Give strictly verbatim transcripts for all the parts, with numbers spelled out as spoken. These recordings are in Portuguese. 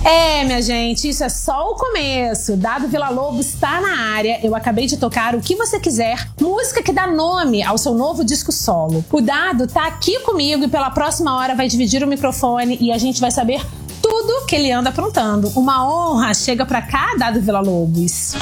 É, minha gente, isso é só o começo. Dado Villa-Lobos está na área. Eu acabei de tocar O Que Você Quiser, música que dá nome ao seu novo disco solo. O Dado tá aqui comigo e pela próxima hora vai dividir o microfone e a gente vai saber tudo que ele anda aprontando. Uma honra, chega pra cá, Dado Villa-Lobos.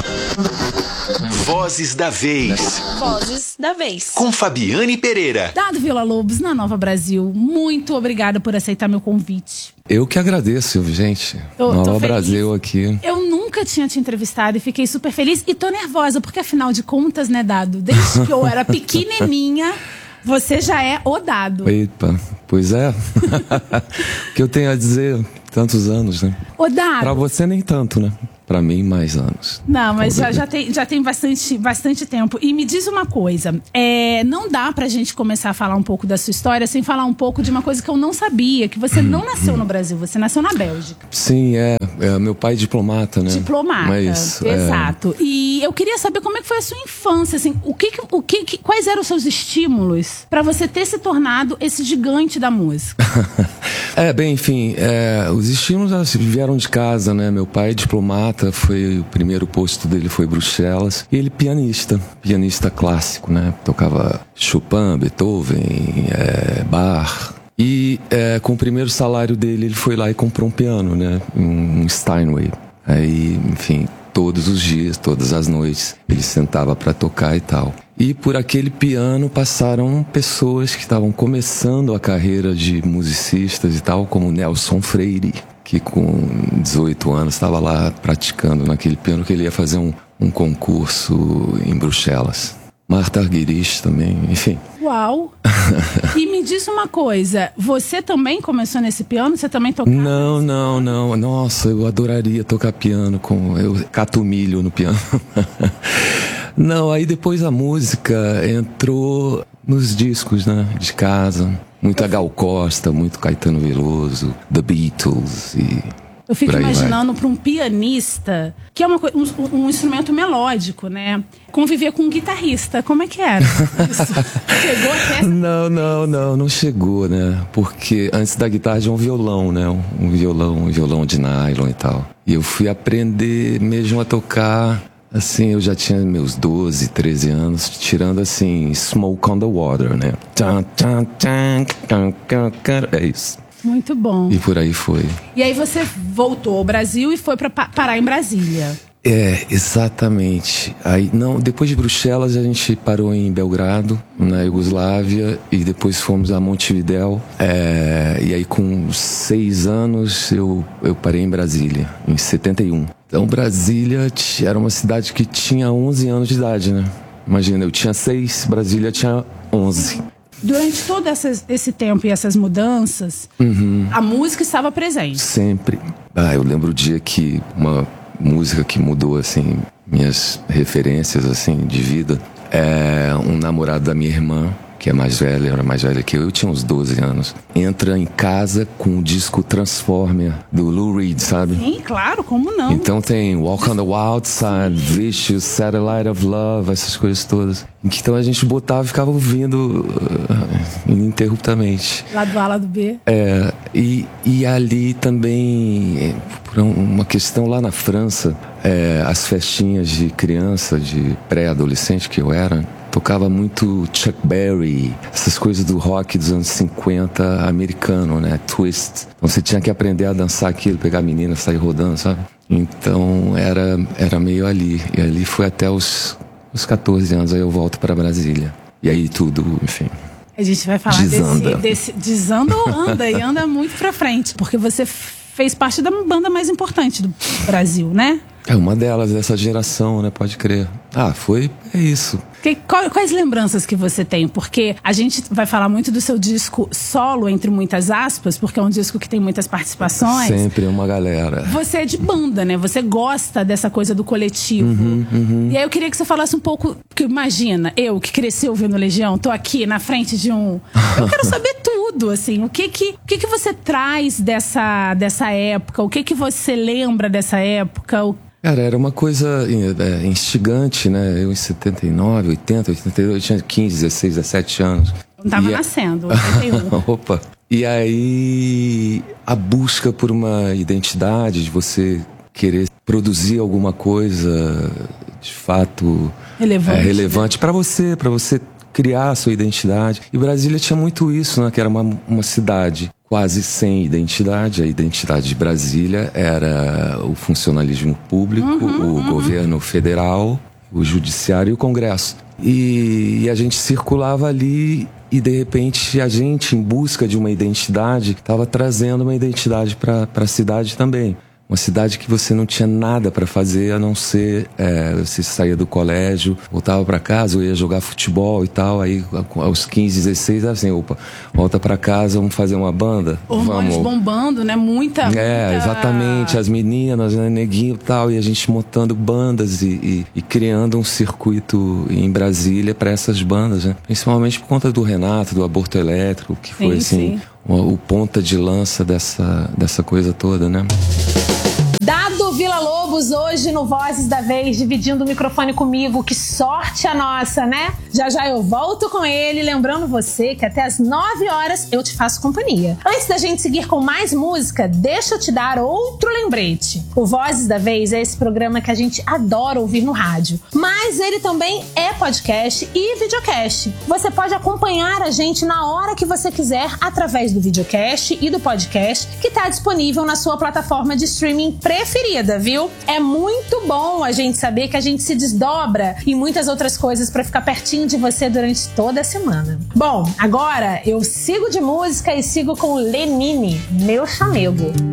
Vozes da Vez. Vozes da Vez. Com Fabiane Pereira. Dado Villa-Lobos, na Nova Brasil, muito obrigada por aceitar meu convite. Eu que agradeço, gente. Tô, Nova tô Brasil aqui. Eu nunca tinha te entrevistado e fiquei super feliz e tô nervosa, porque afinal de contas, né, Dado? Desde que eu era pequenininha, você já é o Dado. Eita, pois é. O que eu tenho a dizer, tantos anos, né? O Dado. Pra você nem tanto, né? Pra mim, mais anos. Não, mas já, já tem, já tem bastante, bastante tempo. E me diz uma coisa, é, não dá pra gente começar a falar um pouco da sua história sem falar um pouco de uma coisa que eu não sabia, que você não nasceu no Brasil, você nasceu na Bélgica. Sim, é. é meu pai é diplomata, né? Diplomata, Mas, exato. É... E eu queria saber como é que foi a sua infância, assim, o que, o que, quais eram os seus estímulos pra você ter se tornado esse gigante da música? É, bem, enfim, é, os estímulos vieram de casa, né? Meu pai é diplomata, foi o primeiro posto dele foi Bruxelas. E ele pianista, pianista clássico, né? Tocava Chopin, Beethoven, é, Bach. E é, com o primeiro salário dele, ele foi lá e comprou um piano, né? Um Steinway. Aí, enfim, todos os dias, todas as noites, ele sentava para tocar e tal. E por aquele piano passaram pessoas que estavam começando a carreira de musicistas e tal, como Nelson Freire, que com dezoito anos estava lá praticando naquele piano, que ele ia fazer um, um concurso em Bruxelas. Marta Argerich também, enfim. Uau! E me diz uma coisa, você também começou nesse piano? Você também tocava? Não, não, não. Nossa, eu adoraria tocar piano, com eu cato milho no piano. Não, aí depois a música entrou nos discos, né, de casa. Muita Gal Costa, muito Caetano Veloso, The Beatles e... Eu fico imaginando para um pianista, que é uma, um, um instrumento melódico, né? Conviver com um guitarrista, como é que era? Isso chegou até essa... Não, não, não, não chegou, né? Porque antes da guitarra tinha um violão, né? Um violão, um violão de nylon e tal. E eu fui aprender mesmo a tocar, assim, eu já tinha meus doze, treze anos, tirando assim, Smoke on the Water, né? É isso. Muito bom. E por aí foi. E aí você voltou ao Brasil e foi para parar em Brasília. É, exatamente. Aí, não, depois de Bruxelas a gente parou em Belgrado, na Iugoslávia, e depois fomos a Montevidéu. É, e aí com seis anos eu, eu parei em Brasília, em setenta e um. Então Brasília era uma cidade que tinha onze anos de idade, né? Imagina, eu tinha seis, Brasília tinha onze. Durante todo essas, esse tempo e essas mudanças, uhum. a música estava presente. Sempre. Ah, eu lembro o dia que uma música que mudou, assim, minhas referências, assim, de vida. É um namorado da minha irmã, que é mais velha, era mais velha que eu, eu tinha uns doze anos, entra em casa com o disco Transformer, do Lou Reed, sabe? Sim, claro, como não? Então tem Walk on the Wild Side, Vicious, Satellite of Love, essas coisas todas. Então a gente botava e ficava ouvindo uh, ininterruptamente. Lado A, lado B. É, e, e ali também, por uma questão lá na França, é, as festinhas de criança, de pré-adolescente que eu era, tocava muito Chuck Berry, essas coisas do rock dos anos cinquenta americano, né? Twist. Então você tinha que aprender a dançar aquilo, pegar a menina, sair rodando, sabe? Então era, era meio ali. E ali foi até os, os catorze anos, aí eu volto para Brasília. E aí tudo, enfim... A gente vai falar desanda. desse, desse... Desanda ou anda, e anda muito pra frente. Porque você fez parte da banda mais importante do Brasil, né? É uma delas, dessa geração, né? Pode crer. Ah, foi... É isso. Que, qual, quais lembranças que você tem? Porque a gente vai falar muito do seu disco solo, entre muitas aspas, porque é um disco que tem muitas participações. Sempre uma galera. Você é de banda, né? Você gosta dessa coisa do coletivo. Uhum, uhum. E aí eu queria que você falasse um pouco... Porque imagina, eu que cresci ouvindo Legião, tô aqui na frente de um... Eu quero saber tudo, assim. O que que, o que, que você traz dessa, dessa época? O que que você lembra dessa época? O... Cara, era uma coisa é, instigante, né? Eu em setenta e nove, oitenta, oitenta e dois, eu tinha quinze, dezesseis, dezessete anos. Não tava e nascendo, oitenta e um. Opa! E aí a busca por uma identidade, de você querer produzir alguma coisa de fato relevante, é, relevante para você, para você criar a sua identidade. E Brasília tinha muito isso, né? Que era uma, uma cidade quase sem identidade. A identidade de Brasília era o funcionalismo público, uhum, o uhum. governo federal, o judiciário e o Congresso. E, e a gente circulava ali e, de repente, a gente, em busca de uma identidade, estava trazendo uma identidade para a cidade também. Uma cidade que você não tinha nada para fazer a não ser é, você saía do colégio, voltava para casa, ou ia jogar futebol e tal. Aí aos quinze, dezesseis, assim, opa, volta para casa, vamos fazer uma banda. Hormônios vamos. bombando, né? Muita. É, muita... exatamente. As meninas, né, neguinho e tal, e a gente montando bandas e, e, e criando um circuito em Brasília para essas bandas, né? Principalmente por conta do Renato, do Aborto Elétrico, que foi sim, assim sim. O, o ponta de lança dessa, dessa coisa toda, né? Dado Villa-Lobos hoje no Vozes da Vez, dividindo o microfone comigo. Que sorte a nossa, né? Já já eu volto com ele, lembrando você que até as nove horas eu te faço companhia. Antes da gente seguir com mais música, deixa eu te dar outro lembrete. O Vozes da Vez é esse programa que a gente adora ouvir no rádio, mas ele também é podcast e videocast. Você pode acompanhar a gente na hora que você quiser através do videocast e do podcast, que está disponível na sua plataforma de streaming preferida, viu? É muito bom a gente saber que a gente se desdobra em muitas outras coisas para ficar pertinho de você durante toda a semana. Bom, agora eu sigo de música e sigo com Lenine, meu chamego.